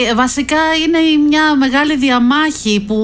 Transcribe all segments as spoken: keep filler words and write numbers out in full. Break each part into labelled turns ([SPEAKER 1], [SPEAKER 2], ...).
[SPEAKER 1] Βασικά είναι μια μεγάλη διαμάχη που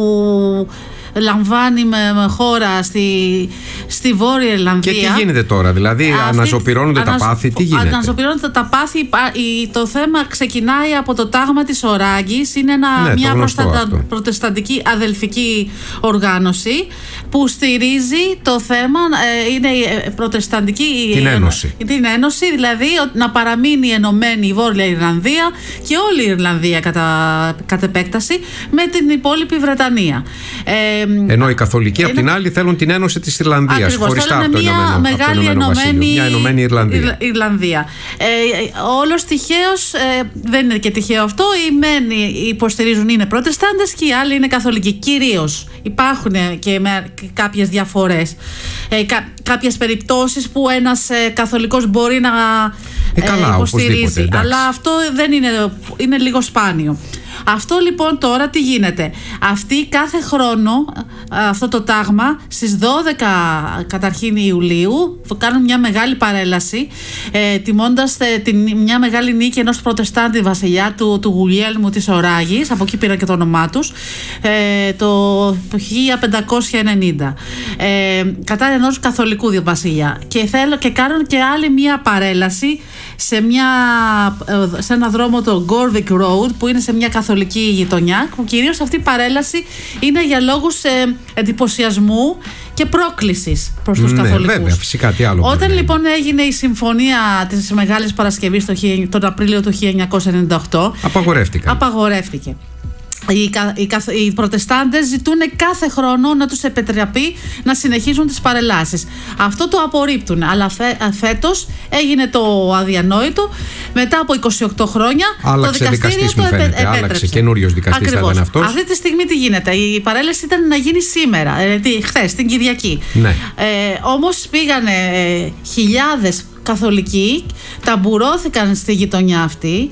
[SPEAKER 1] λαμβάνει με, με χώρα στη, στη Βόρεια Ιρλανδία.
[SPEAKER 2] Και τι γίνεται τώρα, δηλαδή αναζωπυρώνονται τα πάθη, τι γίνεται?
[SPEAKER 1] Αναζωπυρώνονται τα πάθη. Το θέμα ξεκινάει από το τάγμα της Οράγκης. Είναι ένα,
[SPEAKER 2] ναι,
[SPEAKER 1] μια προστα... προτεσταντική αδελφική οργάνωση που στηρίζει το θέμα, είναι προτεσταντική
[SPEAKER 2] την ένωση.
[SPEAKER 1] την ένωση, δηλαδή να παραμείνει ενωμένη η Βόρεια Ιρλανδία και όλη η Ιρλανδία κατά, κατά επέκταση με την υπόλοιπη Βρετανία. Ε,
[SPEAKER 2] Ενώ οι καθολικοί είναι... απ' την άλλη θέλουν την ένωση της Ιρλανδίας.
[SPEAKER 1] Ακριβώς,
[SPEAKER 2] χωριστά από το
[SPEAKER 1] μια
[SPEAKER 2] Ενωμένο,
[SPEAKER 1] μεγάλη
[SPEAKER 2] από το
[SPEAKER 1] ενωμένη,
[SPEAKER 2] μια ενωμένη Ιρλανδία.
[SPEAKER 1] Ιρλανδία. Ε, όλος τυχαίως, ε, δεν είναι και τυχαίο αυτό, οι μένοι υποστηρίζουν είναι προτεστάντες και οι άλλοι είναι καθολικοί. Κυρίως υπάρχουν και με κάποιες διαφορές, ε, κα, κάποιες περιπτώσεις που ένας ε, καθολικός μπορεί να
[SPEAKER 2] ε, καλά,
[SPEAKER 1] ε, υποστηρίζει, αλλά αυτό δεν είναι, είναι λίγο σπάνιο. Αυτό λοιπόν τώρα τι γίνεται? Αυτοί κάθε χρόνο, αυτό το τάγμα, στις δώδεκα καταρχήν Ιουλίου κάνουν μια μεγάλη παρέλαση, ε, τιμώντας ε, την, μια μεγάλη νίκη ενός προτεστάντη βασιλιά του, του Γουλιέλμου της Οράγης, από εκεί πήρα και το όνομά τους, ε, το, το χίλια πεντακόσια ενενήντα, ε, κατά ενός καθολικού βασιλιά, και, θέλω, και κάνουν και άλλη μια παρέλαση σε, μια, σε ένα δρόμο, το Gorvick Road, που είναι σε μια καθολική γειτονιά, που κυρίως αυτή η παρέλαση είναι για λόγους ε, εντυπωσιασμού και πρόκλησης προς τους
[SPEAKER 2] ναι,
[SPEAKER 1] καθολικούς.
[SPEAKER 2] Βέβαια, φυσικά, τι άλλο.
[SPEAKER 1] Όταν
[SPEAKER 2] βέβαια.
[SPEAKER 1] λοιπόν έγινε η συμφωνία της Μεγάλης Παρασκευής τον Απρίλιο του χίλια εννιακόσια ενενήντα οκτώ,
[SPEAKER 2] απαγορεύτηκε.
[SPEAKER 1] Απαγορεύτηκε. Οι, οι, οι προτεστάντες ζητούν κάθε χρόνο να τους επιτραπεί να συνεχίζουν τις παρελάσεις. Αυτό το απορρίπτουν, αλλά φέ, φέτος έγινε το αδιανόητο. Μετά από είκοσι οκτώ χρόνια
[SPEAKER 2] άλλαξε
[SPEAKER 1] το δικαστήριο το επέ, επέτρεψε.
[SPEAKER 2] Άλλαξε, καινούριος δικαστής θα ήταν αυτός.
[SPEAKER 1] Αυτή τη στιγμή τι γίνεται? Η παρέλαση ήταν να γίνει σήμερα, ε, χθες, την Κυριακή.
[SPEAKER 2] Ναι.
[SPEAKER 1] Ε, όμως πήγανε ε, χιλιάδες καθολικοί, ταμπουρώθηκαν στη γειτονιά αυτή,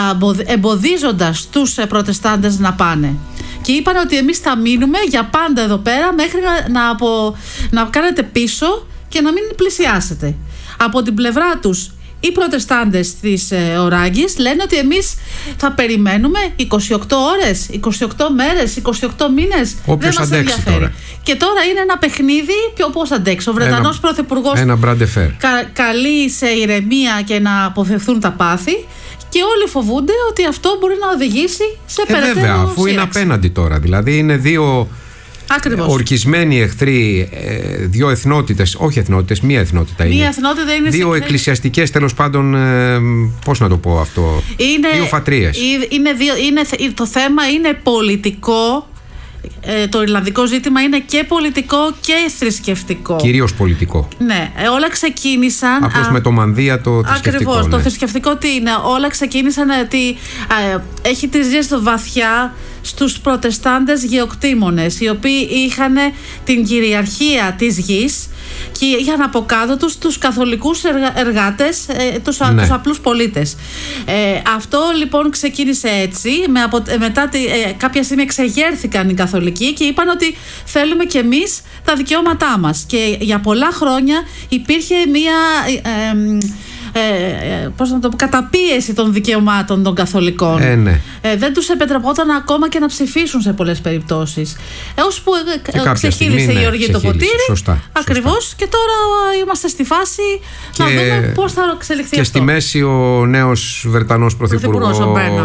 [SPEAKER 1] εμποδίζοντας τους προτεστάντες να πάνε. Και είπαν ότι εμείς θα μείνουμε για πάντα εδώ πέρα μέχρι να, απο, να κάνετε πίσω και να μην πλησιάσετε. Από την πλευρά τους, οι προτεστάντες της ε, Οράγκης λένε ότι εμείς θα περιμένουμε είκοσι οκτώ ώρες, είκοσι οκτώ μέρες, είκοσι οκτώ μήνες.
[SPEAKER 2] Όποιος
[SPEAKER 1] δεν μας
[SPEAKER 2] αντέξει
[SPEAKER 1] ενδιαφέρει.
[SPEAKER 2] τώρα.
[SPEAKER 1] Και τώρα είναι ένα παιχνίδι, ποιο πώς αντέξει. Ο Βρετανός πρωθυπουργός κα, καλεί σε ηρεμία και να αποφευθούν τα πάθη, και όλοι φοβούνται ότι αυτό μπορεί να οδηγήσει σε
[SPEAKER 2] ε,
[SPEAKER 1] περαιτέρω
[SPEAKER 2] βέβαια, αφού
[SPEAKER 1] σύραξη.
[SPEAKER 2] είναι απέναντι τώρα. Δηλαδή είναι δύο...
[SPEAKER 1] Ακριβώς.
[SPEAKER 2] Ορκισμένοι εχθροί, δύο εθνότητες, όχι εθνότητες, μία εθνότητα
[SPEAKER 1] μία
[SPEAKER 2] είναι.
[SPEAKER 1] Εθνότητα είναι
[SPEAKER 2] δύο
[SPEAKER 1] σε...
[SPEAKER 2] εκκλησιαστικές, τέλος πάντων, πώς να το πω αυτό,
[SPEAKER 1] είναι,
[SPEAKER 2] δύο φατρίες.
[SPEAKER 1] Είναι, είναι, είναι, το θέμα είναι πολιτικό. Ε, το Ιρλανδικό ζήτημα είναι και πολιτικό και θρησκευτικό.
[SPEAKER 2] Κυρίως πολιτικό.
[SPEAKER 1] Ναι, ε, όλα ξεκίνησαν.
[SPEAKER 2] Απλώς με το μανδύα το θρησκευτικό.
[SPEAKER 1] Ακριβώς,
[SPEAKER 2] ναι.
[SPEAKER 1] το θρησκευτικό τι είναι? Όλα ξεκίνησαν ότι ε, έχει τις ρίζες του βαθιά στους προτεστάντες γεωκτήμονες, οι οποίοι είχαν την κυριαρχία της γης και είχαν από κάτω τους τους καθολικούς εργα, εργάτες, ε, τους, ναι. τους απλούς πολίτες. Ε, αυτό λοιπόν ξεκίνησε έτσι. Με απο, μετά τη, ε, κάποια στιγμή εξεγέρθηκαν οι καθολικοί και είπαν ότι θέλουμε κι εμείς τα δικαιώματά μας. Και για πολλά χρόνια υπήρχε μία... Ε, ε, Ε, πώς να το πω, καταπίεση των δικαιωμάτων των καθολικών.
[SPEAKER 2] Ε, ναι.
[SPEAKER 1] ε, δεν τους επιτρεπόταν ακόμα και να ψηφίσουν σε πολλές περιπτώσεις. Έως που ε, ξεχύλισε ναι, η οργή το ποτήρι.
[SPEAKER 2] Σωστά,
[SPEAKER 1] ακριβώς.
[SPEAKER 2] Σωστά.
[SPEAKER 1] Και τώρα είμαστε στη φάση και, να δούμε πώς θα εξελιχθεί
[SPEAKER 2] και
[SPEAKER 1] αυτό.
[SPEAKER 2] Και στη μέση ο νέος Βρετανός πρωθυπουργός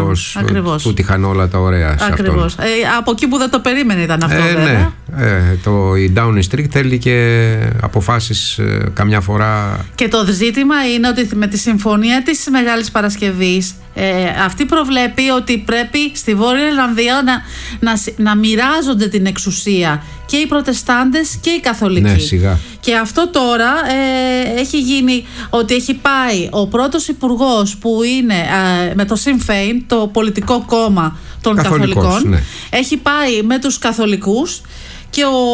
[SPEAKER 2] που τυχαν όλα τα ωραία σε
[SPEAKER 1] ακριβώς. Ε, από εκεί που δεν το περίμενε ήταν αυτό.
[SPEAKER 2] Ε, ναι. ε, το, η Downing Street θέλει και αποφάσεις ε, καμιά φορά.
[SPEAKER 1] Και το ζήτημα είναι ότι με τη συμφωνία της Μεγάλης Παρασκευής, ε, αυτή προβλέπει ότι πρέπει στη Βόρεια Ιρλανδία να, να, να μοιράζονται την εξουσία και οι προτεστάντες και οι καθολικοί.
[SPEAKER 2] Ναι, σιγά.
[SPEAKER 1] Και αυτό τώρα ε, έχει γίνει ότι έχει πάει ο πρώτος υπουργός που είναι ε, με το Sinn Féin, το πολιτικό κόμμα των
[SPEAKER 2] Καθολικός,
[SPEAKER 1] καθολικών, ναι. Έχει πάει με τους καθολικούς και ο...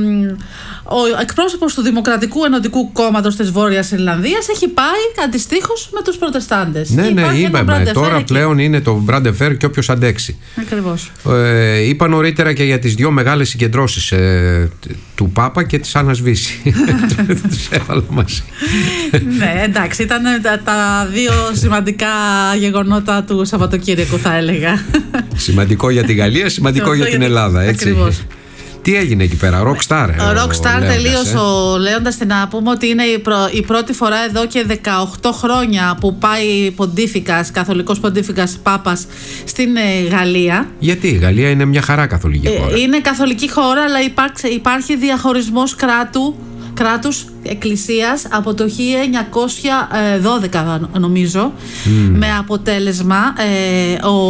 [SPEAKER 1] Ο εκπρόσωπος του Δημοκρατικού Ενωτικού Κόμματος της Βόρειας Ιρλανδίας έχει πάει αντιστοίχως με τους προτεστάντες.
[SPEAKER 2] Ναι, ναι, είπαμε. Τώρα εκεί. Πλέον είναι το Brand de Fer και όποιος αντέξει.
[SPEAKER 1] Ακριβώς.
[SPEAKER 2] Ε, είπα νωρίτερα και για τις δύο μεγάλες συγκεντρώσεις ε, του Πάπα και της Άννας Βύση. Τους έβαλα μαζί.
[SPEAKER 1] Ναι, εντάξει, ήταν τα, τα δύο σημαντικά γεγονότα του Σαββατοκύριακου, θα έλεγα.
[SPEAKER 2] Σημαντικό για την Γαλλία, σημαντικό για την Ελλάδα, έτσι.
[SPEAKER 1] Ακριβώς.
[SPEAKER 2] Τι έγινε εκεί πέρα, rockstar.
[SPEAKER 1] Ο rockstar τελείως
[SPEAKER 2] ε.
[SPEAKER 1] ο Λέοντας. Να πούμε ότι είναι η, προ, η πρώτη φορά εδώ και δεκαοκτώ χρόνια που πάει ποντίφικας, καθολικός ποντίφικας Πάπας στην ε, Γαλλία.
[SPEAKER 2] Γιατί η Γαλλία είναι μια χαρά καθολική χώρα.
[SPEAKER 1] Ε, είναι καθολική χώρα, αλλά υπάρχει, υπάρχει διαχωρισμός κράτου, κράτους εκκλησίας από το χίλια εννιακόσια δώδεκα νομίζω, mm. με αποτέλεσμα ε, ο,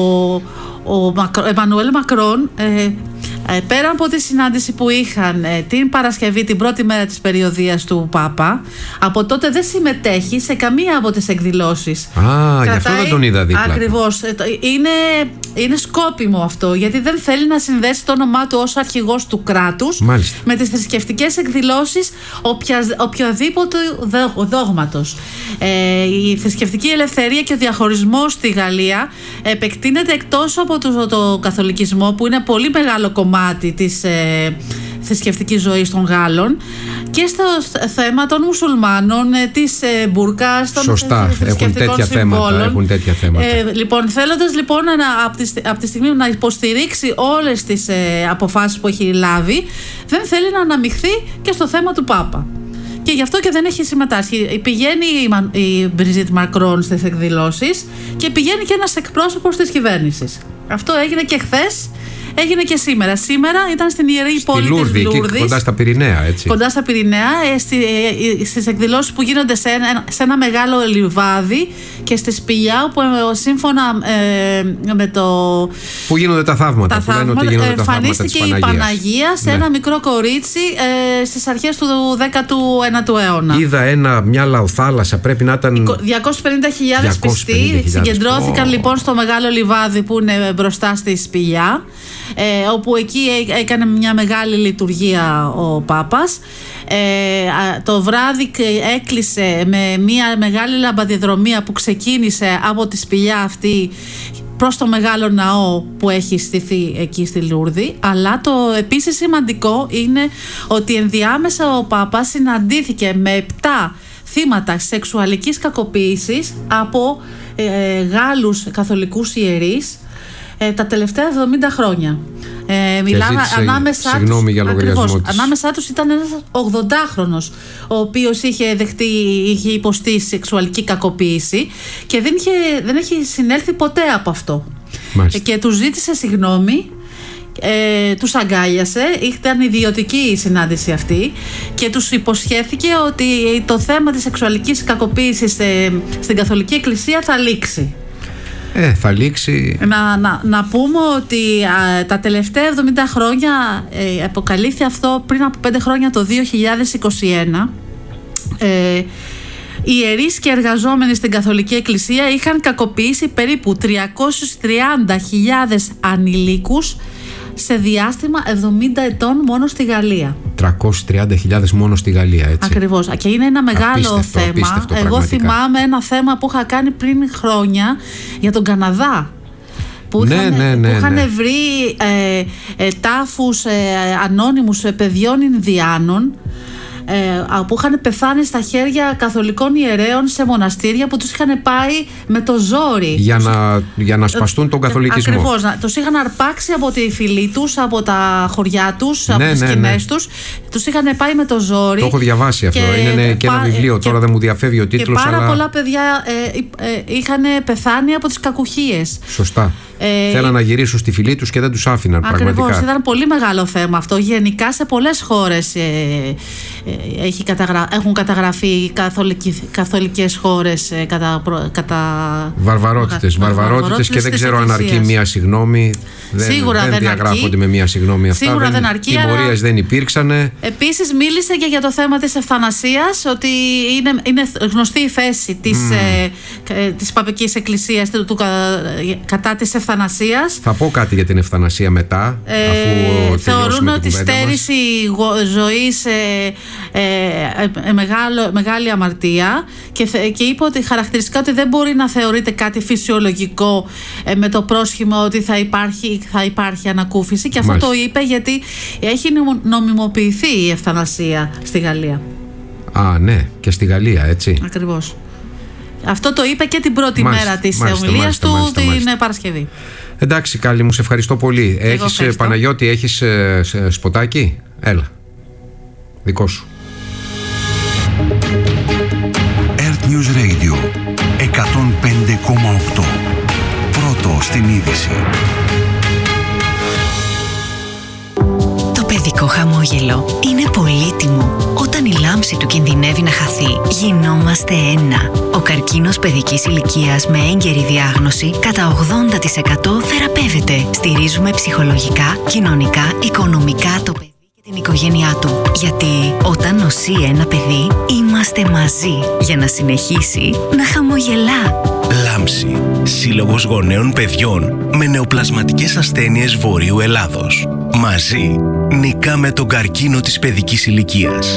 [SPEAKER 1] ο Εμμανουέλ Μακρόν ε, Ε, πέρα από τη συνάντηση που είχαν ε, την Παρασκευή, την πρώτη μέρα της περιοδείας του Πάπα, από τότε δεν συμμετέχει σε καμία από τις εκδηλώσεις.
[SPEAKER 2] Α, Κρατάει, γι' αυτό δεν τον είδα δίπλα.
[SPEAKER 1] Ακριβώς. Ε, είναι, είναι σκόπιμο αυτό, γιατί δεν θέλει να συνδέσει το όνομά του ως αρχηγός του κράτους
[SPEAKER 2] Μάλιστα.
[SPEAKER 1] με τις θρησκευτικές εκδηλώσεις οποια, οποιαδήποτε δόγματος. Ε, η θρησκευτική ελευθερία και ο διαχωρισμός στη Γαλλία επεκτείνεται εκτός από το, το καθολικισμό, που είναι πολύ μεγάλο κομμάτι της ε, θρησκευτικής ζωής των Γάλλων, και στο θέμα των μουσουλμάνων, ε, της ε, μπουρκάς, των
[SPEAKER 2] Σωστά,
[SPEAKER 1] θρησκευτικών
[SPEAKER 2] έχουν τέτοια
[SPEAKER 1] συμβόλων.
[SPEAKER 2] θέματα, έχουν τέτοια θέματα.
[SPEAKER 1] Ε, λοιπόν, θέλοντας λοιπόν να, από, τη, από τη στιγμή να υποστηρίξει όλες τις ε, αποφάσεις που έχει λάβει, δεν θέλει να αναμειχθεί και στο θέμα του Πάπα. Και γι' αυτό και δεν έχει συμμετάσχει. Πηγαίνει η Μπριζίτ Μακρόν στις εκδηλώσεις και πηγαίνει και ένας εκπρόσωπος της κυβέρνησης. Αυτό έγινε και χθες. Έγινε και σήμερα. Σήμερα ήταν στην ιερή
[SPEAKER 2] στη
[SPEAKER 1] πόλη
[SPEAKER 2] Λούρδη,
[SPEAKER 1] της Λούρδης.
[SPEAKER 2] Κοντά στα Πυρηναία, έτσι.
[SPEAKER 1] Κοντά στα Πυρηναία, ε, στη, ε, στις εκδηλώσεις που γίνονται σε ένα, σε ένα μεγάλο λιβάδι και στη σπηλιά, που ε, σύμφωνα ε, με το...
[SPEAKER 2] Που γίνονται τα θαύματα.
[SPEAKER 1] Τα
[SPEAKER 2] που λένε ότι γίνονται τα θαύματα της
[SPEAKER 1] εμφανίστηκε η Παναγία σε ναι. ένα μικρό κορίτσι ε, στις αρχές του δέκατου ένατου αιώνα.
[SPEAKER 2] Είδα ένα, μια λαοθάλασσα, πρέπει να ήταν...
[SPEAKER 1] διακόσιες πενήντα χιλιάδες πιστοί συγκεντρώθηκαν oh. λοιπόν στο μεγάλο λιβάδι που είναι μπροστά στη σπηλιά. Ε, όπου εκεί έκανε μια μεγάλη λειτουργία ο Πάπας. Ε, το βράδυ έκλεισε με μια μεγάλη λαμπαδιαδρομία που ξεκίνησε από τη σπηλιά αυτή προς το μεγάλο ναό που έχει στηθεί εκεί στη Λούρδη. Αλλά το επίσης σημαντικό είναι ότι ενδιάμεσα ο Πάπας συναντήθηκε με επτά θύματα σεξουαλικής κακοποίησης από ε, Γάλλους καθολικούς ιερείς τα τελευταία εβδομήντα χρόνια. Ε, μιλάμε ανάμεσά
[SPEAKER 2] συγγνώμη για λογαριασμό της.
[SPEAKER 1] Ανάμεσά τους ήταν ένας ογδοντάχρονος, ο οποίος είχε δεχτεί, είχε υποστεί σεξουαλική κακοποίηση και δεν, είχε, δεν έχει συνέλθει ποτέ από αυτό. Ε, και τους ζήτησε συγγνώμη. Ε, τους αγκάλιασε, ήταν ιδιωτική η συνάντηση αυτή και τους υποσχέθηκε ότι το θέμα της σεξουαλικής κακοποίησης ε, στην Καθολική Εκκλησία θα λήξει.
[SPEAKER 2] Ε, θα λήξει.
[SPEAKER 1] Να, να, να πούμε ότι α, τα τελευταία εβδομήντα χρόνια ε, αποκαλύφθη αυτό πριν από πέντε χρόνια, το δύο χιλιάδες είκοσι ένα. Ε, οι ιερείς και εργαζόμενοι στην Καθολική Εκκλησία είχαν κακοποιήσει περίπου τριακόσιες τριάντα χιλιάδες ανηλίκους σε διάστημα εβδομήντα ετών μόνο στη Γαλλία.
[SPEAKER 2] τριακόσιες τριάντα χιλιάδες μόνο στη Γαλλία, έτσι.
[SPEAKER 1] Ακριβώς. Και είναι ένα μεγάλο
[SPEAKER 2] απίστευτο,
[SPEAKER 1] θέμα.
[SPEAKER 2] Απίστευτο,
[SPEAKER 1] Εγώ
[SPEAKER 2] πραγματικά.
[SPEAKER 1] θυμάμαι ένα θέμα που είχα κάνει πριν χρόνια για τον Καναδά. Που
[SPEAKER 2] ναι,
[SPEAKER 1] είχαν,
[SPEAKER 2] ναι, ναι,
[SPEAKER 1] που είχαν
[SPEAKER 2] ναι.
[SPEAKER 1] βρει ε, ε, τάφους ε, ανώνυμους ε, παιδιών Ινδιάνων, ε, που είχαν πεθάνει στα χέρια καθολικών ιερέων σε μοναστήρια που τους είχαν πάει με το ζόρι.
[SPEAKER 2] Για να, για να σπαστούν τον καθολικισμό.
[SPEAKER 1] Ακριβώς. Τους είχαν αρπάξει από τη φυλή τους, από τα χωριά τους,
[SPEAKER 2] ναι,
[SPEAKER 1] από τις
[SPEAKER 2] ναι,
[SPEAKER 1] σκηνές
[SPEAKER 2] ναι.
[SPEAKER 1] τους. Τους είχαν πάει με το ζόρι.
[SPEAKER 2] Το έχω διαβάσει αυτό.
[SPEAKER 1] Και,
[SPEAKER 2] είναι και ένα
[SPEAKER 1] πά,
[SPEAKER 2] βιβλίο.
[SPEAKER 1] και,
[SPEAKER 2] Τώρα δεν μου διαφεύγει ο τίτλος.
[SPEAKER 1] Και πάρα
[SPEAKER 2] αλλά...
[SPEAKER 1] πολλά παιδιά ε, ε, είχαν πεθάνει από τις κακουχίες.
[SPEAKER 2] Σωστά. Ε, Θέλαν να γυρίσουν στη φυλή τους και δεν τους άφηναν.
[SPEAKER 1] Ακριβώς,
[SPEAKER 2] πραγματικά.
[SPEAKER 1] ήταν πολύ μεγάλο θέμα αυτό. Γενικά σε πολλές χώρες ε, ε, έχει καταγρα... έχουν καταγραφεί καθολικ... καθολικές χώρες ε, κατά, κατά...
[SPEAKER 2] Βαρβαρότητες, βαρβαρότητες και δεν ξέρω αν αρκεί μία συγγνώμη. Δεν,
[SPEAKER 1] Σίγουρα
[SPEAKER 2] δεν,
[SPEAKER 1] δεν
[SPEAKER 2] διαγράφονται
[SPEAKER 1] αρκεί.
[SPEAKER 2] με μία συγγνώμη αυτά.
[SPEAKER 1] Σίγουρα
[SPEAKER 2] δεν,
[SPEAKER 1] δεν αρκεί.
[SPEAKER 2] Τιμωρίες αλλά... δεν υπήρξαν.
[SPEAKER 1] Επίσης μίλησε και για το θέμα της ευθανασίας, ότι είναι, είναι γνωστή η θέση της, mm. ε, της Παπικής Εκκλησίας του, του, κατά της ευθανασίας.
[SPEAKER 2] Θα πω κάτι για την ευθανασία μετά, ε, αφού
[SPEAKER 1] θεωρούν ότι η στέρηση ζωής ε, ε, ε, μεγάλο, μεγάλη αμαρτία και, και είπε ότι χαρακτηριστικά ότι δεν μπορεί να θεωρείται κάτι φυσιολογικό ε, με το πρόσχημα ότι θα υπάρχει, θα υπάρχει ανακούφιση, και αυτό Μάλιστα. το είπε γιατί έχει νομιμοποιηθεί η ευθανασία στη Γαλλία.
[SPEAKER 2] Α, ναι, και στη Γαλλία, έτσι.
[SPEAKER 1] Ακριβώς. Αυτό το είπε και την πρώτη
[SPEAKER 2] μάλιστα,
[SPEAKER 1] μέρα της
[SPEAKER 2] μάλιστα,
[SPEAKER 1] ομιλίας
[SPEAKER 2] μάλιστα,
[SPEAKER 1] του
[SPEAKER 2] μάλιστα,
[SPEAKER 1] την
[SPEAKER 2] μάλιστα.
[SPEAKER 1] Παρασκευή.
[SPEAKER 2] Εντάξει, Κάλλη μου, σε ευχαριστώ πολύ. Έχεις,
[SPEAKER 1] ευχαριστώ.
[SPEAKER 2] Παναγιώτη, έχεις ε, σποτάκι? Έλα, δικό σου.
[SPEAKER 3] Earth News Radio εκατόν πέντε κόμμα οκτώ. Πρώτο στην είδηση.
[SPEAKER 4] Το παιδικό χαμόγελο είναι πολύτιμο. Όταν η λάμψη του κινδυνεύει να χαθεί, γινόμαστε ένα. Ο καρκίνος παιδικής ηλικίας με έγκαιρη διάγνωση κατά ογδόντα τοις εκατό θεραπεύεται. Στηρίζουμε ψυχολογικά, κοινωνικά, οικονομικά το παιδί και την οικογένειά του. Γιατί όταν νοσεί ένα παιδί, είμαστε μαζί για να συνεχίσει να χαμογελά.
[SPEAKER 5] Λάμψη. Σύλλογος Γονέων Παιδιών με νεοπλασματικές ασθένειες Βορείου Ελλάδος. Μαζί νικάμε τον καρκίνο της παιδικής ηλικίας.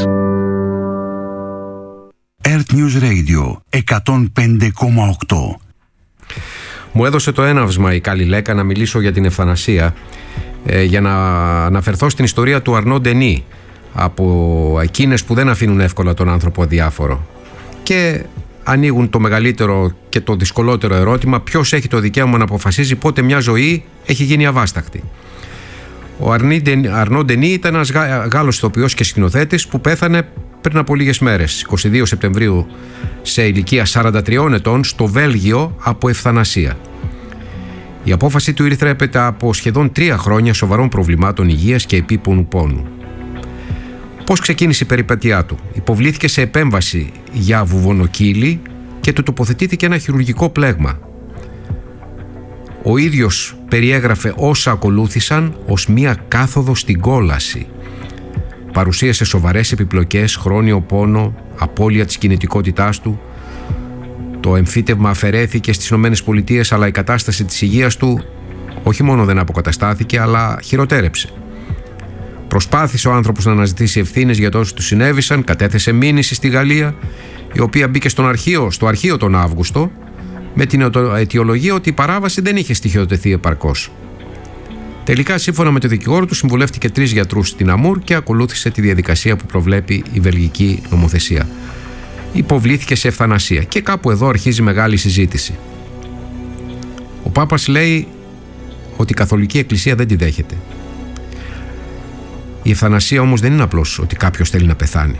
[SPEAKER 3] Earth News Radio εκατόν πέντε κόμμα οκτώ.
[SPEAKER 2] Μου έδωσε το έναυσμα η Κάλλη Λέκα να μιλήσω για την ευθανασία, ε, για να αναφερθώ στην ιστορία του Αρνό Ντενί, από εκείνες που δεν αφήνουν εύκολα τον άνθρωπο αδιάφορο και ανοίγουν το μεγαλύτερο και το δυσκολότερο ερώτημα: ποιος έχει το δικαίωμα να αποφασίζει πότε μια ζωή έχει γίνει αβάσταχτη. Ο Αρνό Ντενί ήταν ένας Γάλλος ηθοποιός και σκηνοθέτης που πέθανε πριν από λίγες μέρες, εικοστή δεύτερη Σεπτεμβρίου, σε ηλικία σαράντα τριών ετών, στο Βέλγιο, από ευθανασία. Η απόφαση του ήρθε έπειτα από σχεδόν τρία χρόνια σοβαρών προβλημάτων υγείας και επίπονου πόνου. Πώς ξεκίνησε η περιπέτειά του? Υποβλήθηκε σε επέμβαση για βουβονοκύλι και του τοποθετήθηκε ένα χειρουργικό πλέγμα. Ο ίδιος περιέγραφε όσα ακολούθησαν ως μία κάθοδο στην κόλαση. Παρουσίασε σοβαρές επιπλοκές, χρόνιο πόνο, απώλεια της κινητικότητάς του. Το εμφύτευμα αφαιρέθηκε στις ΗΠΑ, αλλά η κατάσταση της υγείας του όχι μόνο δεν αποκαταστάθηκε, αλλά χειροτέρεψε. Προσπάθησε ο άνθρωπος να αναζητήσει ευθύνες για τόσο του συνέβησαν, κατέθεσε μήνυση στη Γαλλία, η οποία μπήκε στον αρχείο, στο αρχείο τον Αύγουστο, με την αιτιολογία ότι η παράβαση δεν είχε στοιχειοθετηθεί επαρκώς. Τελικά, σύμφωνα με το δικηγόρο του, συμβουλεύτηκε τρεις γιατρούς στην Αμούρ και ακολούθησε τη διαδικασία που προβλέπει η βελγική νομοθεσία. Υποβλήθηκε σε ευθανασία και κάπου εδώ αρχίζει μεγάλη συζήτηση. Ο Πάπας λέει ότι η Καθολική Εκκλησία δεν τη δέχεται. Η ευθανασία όμως δεν είναι απλώς ότι κάποιος θέλει να πεθάνει.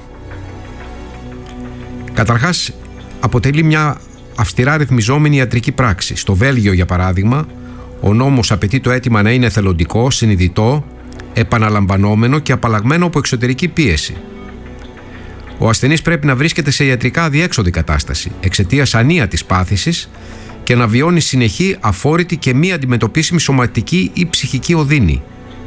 [SPEAKER 2] Καταρχάς, αποτελεί μια αυστηρά ρυθμιζόμενη ιατρική πράξη. Στο Βέλγιο, για παράδειγμα, ο νόμος απαιτεί το αίτημα να είναι εθελοντικό, συνειδητό, επαναλαμβανόμενο και απαλλαγμένο από εξωτερική πίεση. Ο ασθενής πρέπει να βρίσκεται σε ιατρικά αδιέξοδη κατάσταση εξαιτίας ανίατης πάθησης και να βιώνει συνεχή, αφόρητη και μη αντιμετωπίσιμη σωματική ή ψυχική οδύνη.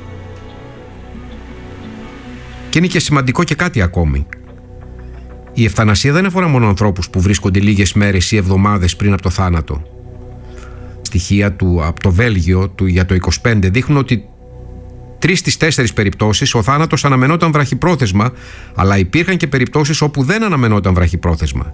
[SPEAKER 2] Και είναι και σημαντικό και κάτι ακόμη. Η ευθανασία δεν αφορά μόνο ανθρώπους που βρίσκονται λίγες μέρες ή εβδομάδες πριν από το θάνατο. Στοιχεία του, από το Βέλγιο του, για το είκοσι πέντε δείχνουν ότι τρεις στις τέσσερις περιπτώσεις ο θάνατος αναμενόταν βραχυπρόθεσμα, αλλά υπήρχαν και περιπτώσεις όπου δεν αναμενόταν βραχυπρόθεσμα.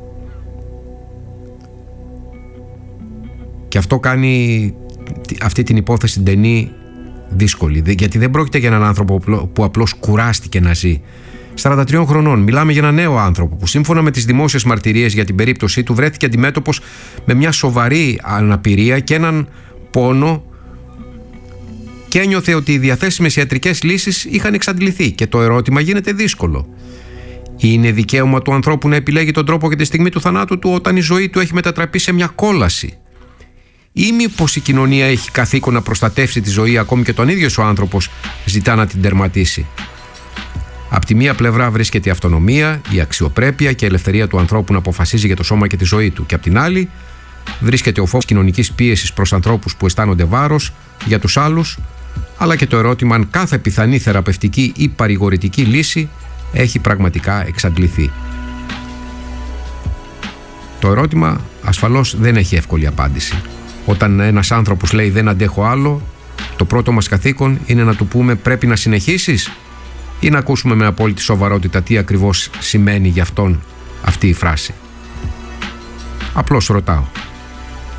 [SPEAKER 2] Και αυτό κάνει αυτή την υπόθεση Ντενί δύσκολη, γιατί δεν πρόκειται για έναν άνθρωπο που απλώς κουράστηκε να ζει. σαράντα τριών χρονών, μιλάμε για έναν νέο άνθρωπο που σύμφωνα με τις δημόσιες μαρτυρίες για την περίπτωσή του βρέθηκε αντιμέτωπος με μια σοβαρή αναπηρία και έναν πόνο και ένιωθε ότι οι διαθέσιμες ιατρικές λύσεις είχαν εξαντληθεί και το ερώτημα γίνεται δύσκολο. Είναι δικαίωμα του ανθρώπου να επιλέγει τον τρόπο και τη στιγμή του θανάτου του όταν η ζωή του έχει μετατραπεί σε μια κόλαση? Ή μήπως η κοινωνία έχει καθήκον να προστατεύσει τη ζωή ακόμη και τον ίδιος ο άνθρωπος ζητά να την τερματίσει? Απ' τη μία πλευρά βρίσκεται η αυτονομία, η αξιοπρέπεια και η ελευθερία του ανθρώπου να αποφασίζει για το σώμα και τη ζωή του, και απ' την άλλη βρίσκεται ο φόβος κοινωνικής πίεσης προς ανθρώπους που αισθάνονται βάρος για τους άλλους, αλλά και το ερώτημα αν κάθε πιθανή θεραπευτική ή παρηγορητική λύση έχει πραγματικά εξαντληθεί. Το ερώτημα ασφαλώς δεν έχει εύκολη απάντηση. Όταν ένας άνθρωπος λέει «δεν αντέχω άλλο», το πρώτο μας καθήκον είναι να του πούμε «πρέπει να συνεχίσεις» ή να ακούσουμε με απόλυτη σοβαρότητα τι ακριβώς σημαίνει για αυτόν αυτή η φράση. Απλώς ρωτάω.